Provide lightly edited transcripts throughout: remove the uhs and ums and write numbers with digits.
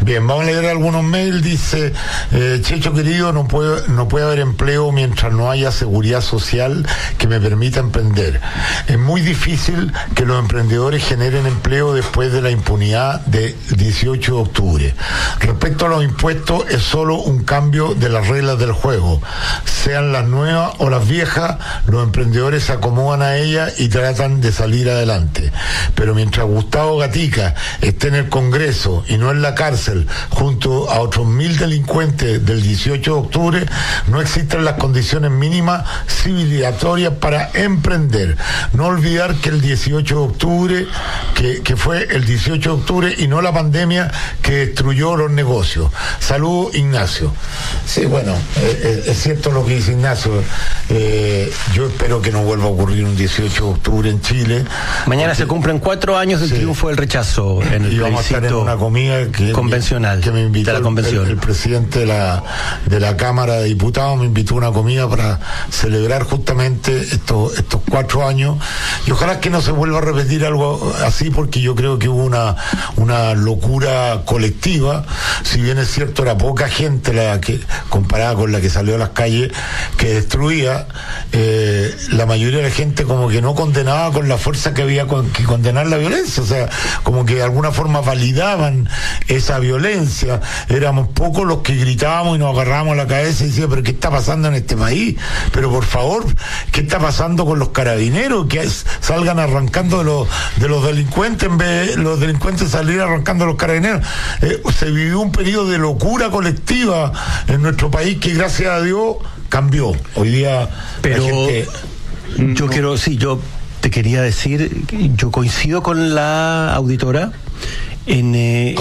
Bien, vamos a leer algunos mails. Dice, Checho querido, no puede haber empleo mientras no haya seguridad social que me permita emprender. Es muy difícil que los emprendedores generen empleo después de la impunidad del 18 de octubre. Respecto a los impuestos, es solo un cambio de las reglas del juego. Sean las nuevas o las viejas, los emprendedores se acomodan a ellas y tratan de salir adelante. Pero mientras Gustavo Gatica esté en el Congreso y no en la cárcel junto a otros 1000 delincuentes del 18 de octubre, no existen las condiciones mínimas civilizatorias para emprender. No olvidar que el 18 de octubre, que fue el 18 de octubre y no la pandemia que destruyó los negocios. Saludos, Ignacio. Sí, bueno, es cierto lo que dice Ignacio. Yo espero que no vuelva a ocurrir un 18 de octubre en Chile. Mañana se cumplen 4 años del triunfo del rechazo en el plebiscito una comida convencional que me invitó de la convención. El presidente de la Cámara de Diputados me invitó a una comida para celebrar justamente estos 4 años, y ojalá que no se vuelva a repetir algo así, porque yo creo que hubo una locura colectiva. Si bien es cierto, era poca gente la que, comparada con la que salió a las calles, que destruía, la mayoría de la gente como que no condenaba con la fuerza que había que condenar la violencia, o sea, como que de alguna forma validaban esa violencia. Éramos pocos los que gritábamos y nos agarrábamos la cabeza y decíamos, pero ¿qué está pasando en este país? Pero por favor, ¿qué está pasando con los carabineros? Que salgan arrancando de los delincuentes en vez de los delincuentes salir arrancando los carabineros. Se vivió un periodo de locura colectiva en nuestro país que gracias a Dios cambió. Hoy día pero la gente... yo te quería decir, yo coincido con la auditora con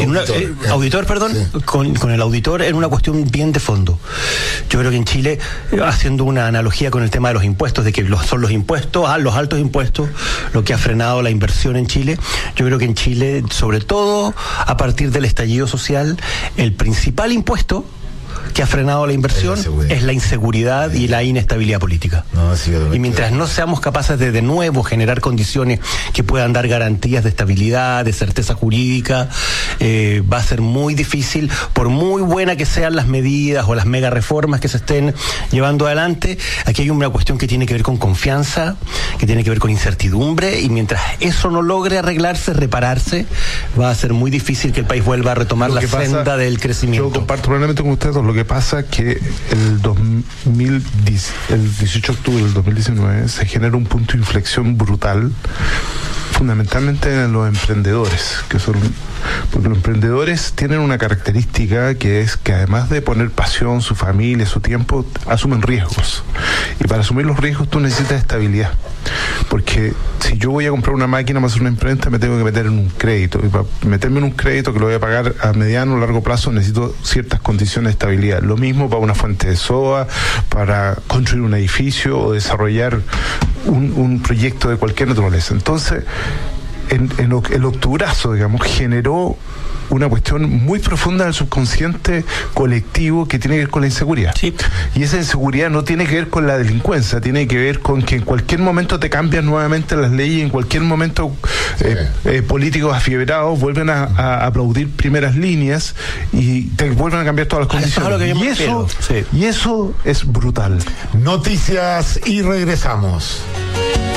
el auditor en una cuestión bien de fondo. Yo creo que en Chile, haciendo una analogía con el tema de los impuestos, de que son los impuestos, los altos impuestos, lo que ha frenado la inversión en Chile. Yo creo que en Chile, sobre todo a partir del estallido social, el principal impuesto que ha frenado la inversión es la inseguridad y la inestabilidad política. Y mientras no seamos capaces de nuevo generar condiciones que puedan dar garantías de estabilidad, de certeza jurídica, va a ser muy difícil, por muy buena que sean las medidas o las mega reformas que se estén llevando adelante. Aquí hay una cuestión que tiene que ver con confianza, que tiene que ver con incertidumbre, y mientras eso no logre arreglarse, repararse, va a ser muy difícil que el país vuelva a retomar la senda del crecimiento. Yo comparto plenamente con ustedes. Lo que pasa es que el 18 de octubre del 2019 se genera un punto de inflexión brutal, fundamentalmente en los emprendedores, porque los emprendedores tienen una característica, que es que además de poner pasión, su familia, su tiempo, asumen riesgos. Y para asumir los riesgos tú necesitas estabilidad. Porque si yo voy a comprar una máquina para hacer una imprenta, me tengo que meter en un crédito. Y para meterme en un crédito que lo voy a pagar a mediano o largo plazo, necesito ciertas condiciones de estabilidad. Lo mismo para una fuente de soda, para construir un edificio o desarrollar un proyecto de cualquier naturaleza. Entonces, el octubrazo, digamos, generó una cuestión muy profunda del subconsciente colectivo que tiene que ver con la inseguridad. Sí. Y esa inseguridad no tiene que ver con la delincuencia, tiene que ver con que en cualquier momento te cambian nuevamente las leyes, en cualquier momento políticos afiebrados vuelven a aplaudir primeras líneas y te vuelven a cambiar todas las condiciones. Y eso es brutal. Noticias y regresamos.